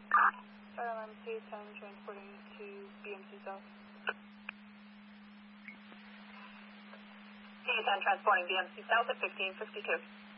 I'm C10 transporting to BMC South. C10 transporting BMC South at 1552.